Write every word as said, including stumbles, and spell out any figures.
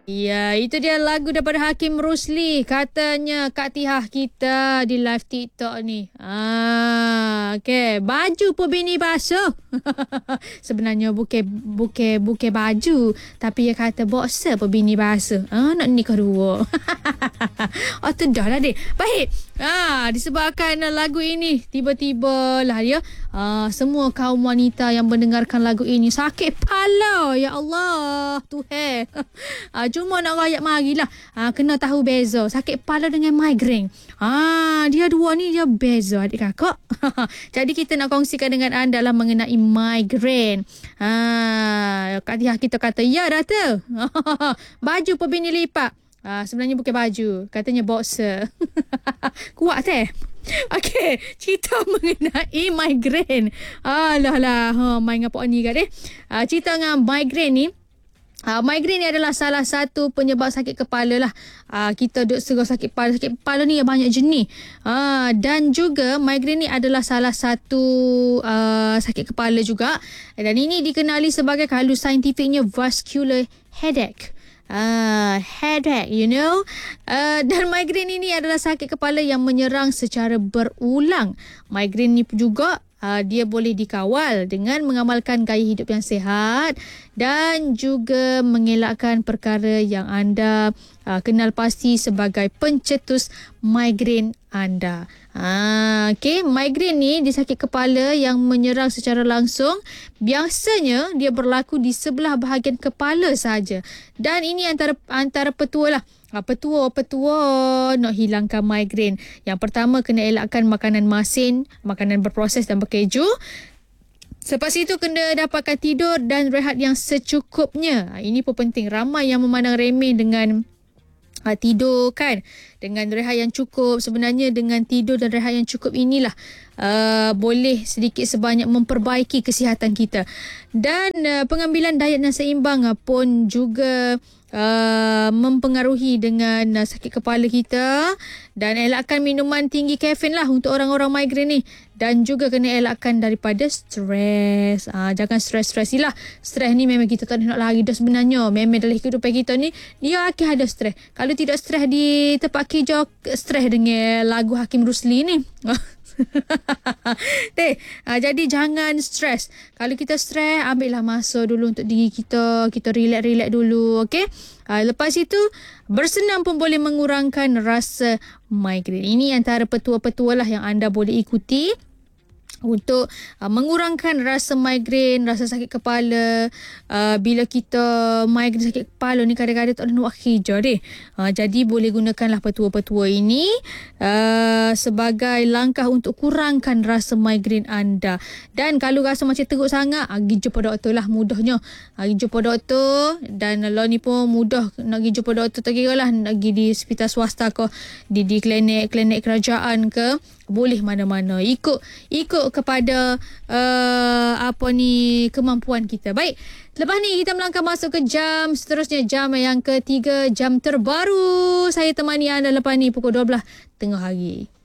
Ya, itu dia lagu daripada Hakim Rusli. Katanya Kak Tihah kita di live TikTok ni. Ah, okey. Baju pebini basuh. Sebenarnya bukan bukan bukan baju, tapi dia kata boxer pebini basuh. Ah, nak nikah dua. Oh, tu dah lah, dek. Baik. Ah, disebabkan lagu ini tiba-tiba lah dia. Ah, semua kaum wanita yang mendengarkan lagu ini sakit kepala. Ya Allah, Tuhan. Ah, cuma nak rakyat marilah. Ah, kena tahu beza sakit kepala dengan migraine. Ah, dia dua ni dia beza, adik kakak. Jadi kita nak kongsikan dengan anda lah mengenai migraine. Ah, Kak Tia kita kata, ya Data. Baju pebini lipat. Ah, sebenarnya bukan baju, katanya boxer. Kuat teh. Okey, cerita mengenai migraine. Alah lah, ha, main ngapa ni kat deh. Ah, cerita dengan migraine ni. Uh, migraine ni adalah salah satu penyebab sakit kepala lah. Uh, kita duk serah sakit kepala. Sakit kepala ni banyak jenis. Uh, dan juga migraine ni adalah salah satu uh, sakit kepala juga. Dan ini dikenali sebagai, kalau saintifiknya, vascular headache. Ah, headache, you know. Uh, dan migraine ini adalah sakit kepala yang menyerang secara berulang. Migraine ni juga Uh, dia boleh dikawal dengan mengamalkan gaya hidup yang sihat dan juga mengelakkan perkara yang anda uh, kenal pasti sebagai pencetus migraine anda. Uh, okay, migraine ni dia sakit kepala yang menyerang secara langsung. Biasanya dia berlaku di sebelah bahagian kepala saja. Dan ini antara antara petua lah. Petua-petua nak hilangkan migraine. Yang pertama, kena elakkan makanan masin, makanan berproses dan berkeju. Selepas itu, kena dapatkan tidur dan rehat yang secukupnya. Ini pun penting. Ramai yang memandang remeh dengan uh, tidur kan. Dengan rehat yang cukup. Sebenarnya dengan tidur dan rehat yang cukup inilah uh, boleh sedikit sebanyak memperbaiki kesihatan kita. Dan uh, pengambilan diet yang seimbang uh, pun juga Uh, mempengaruhi dengan uh, sakit kepala kita. Dan elakkan minuman tinggi kafein lah untuk orang-orang migraine ni. Dan juga kena elakkan daripada stres. uh, Jangan stres-stres lah. Stres ni memang kita tak nak lari dah sebenarnya. Memang dalam kehidupan kita ni dia akan ada stres. Kalau tidak stres di tempat kerja, stres dengan lagu Hakim Rusli ni. Teh, uh, jadi jangan stres. Kalau kita stres, ambillah masa dulu untuk diri kita. Kita relax-relax dulu, okey? Uh, lepas itu, bersenam pun boleh mengurangkan rasa migraine. Ini antara petua-petua lah yang anda boleh ikuti untuk uh, mengurangkan rasa migraine, rasa sakit kepala. Uh, bila kita migraine, sakit kepala ni, kadang-kadang tak ada nak kerja deh. Uh, jadi boleh gunakanlah petua-petua ini uh, sebagai langkah untuk kurangkan rasa migraine anda. Dan kalau rasa macam teruk sangat, uh, pergi jumpa doktor lah mudahnya. Uh, pergi jumpa doktor. Dan lo ni pun mudah nak pergi jumpa doktor, tak kira lah nak pergi di hospital swasta ke, di, di klinik, klinik kerajaan ke, boleh mana-mana. Ikut ikut kepada uh, apa ni kemampuan kita. Baik, lepas ni kita melangkah masuk ke jam seterusnya, jam yang ketiga, jam terbaru. Saya temani anda lepas ni pukul dua belas tengah hari.